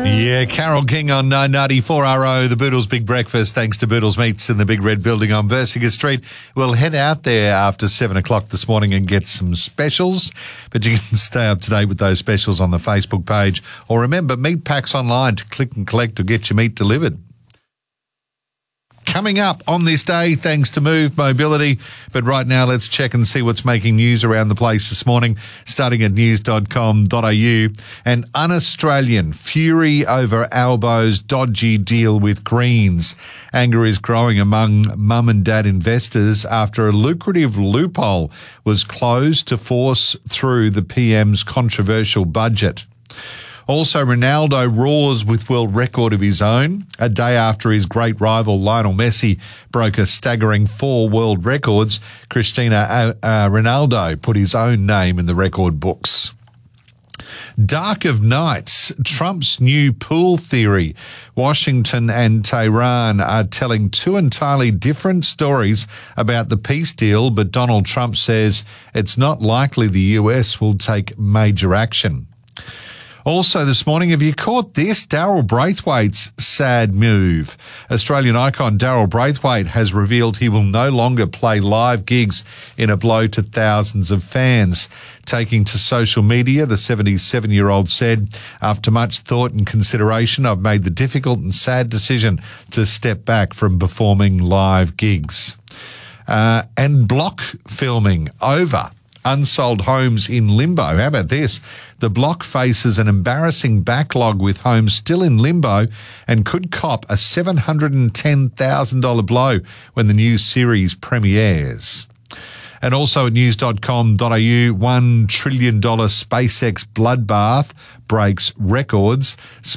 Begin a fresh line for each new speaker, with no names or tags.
Yeah, Carol King on 994RO, the Boodles Big Breakfast, thanks to Boodles Meats in the Big Red Building on Versiga Street. We'll head out there after 7 o'clock this morning and get some specials, but you can stay up to date with those specials on the Facebook page. Or remember, meat packs online to click and collect or get your meat delivered. Coming up on this day, thanks to Move Mobility. But right now, let's check and see what's making news around the place this morning, starting at news.com.au. An un-Australian fury over Albo's dodgy deal with Greens. Anger is growing among mum and dad investors after a lucrative loophole was closed to force through the PM's controversial budget. Also, Ronaldo roars with world record of his own, a day after his great rival Lionel Messi broke a staggering 4 world records. Ronaldo put his own name in the record books. Dark of nights, Trump's new pool theory. Washington and Tehran are telling 2 entirely different stories about the peace deal, but Donald Trump says it's not likely the US will take major action. Also this morning, have you caught this? Daryl Braithwaite's sad move. Australian icon Daryl Braithwaite has revealed he will no longer play live gigs in a blow to thousands of fans. Taking to social media, the 77-year-old said, "After much thought and consideration, I've made the difficult and sad decision to step back from performing live gigs." And block filming over. Unsold homes in limbo. How about this? The block faces an embarrassing backlog with homes still in limbo and could cop a $710,000 blow when the new series premieres. And also at news.com.au, $1 trillion SpaceX bloodbath breaks records.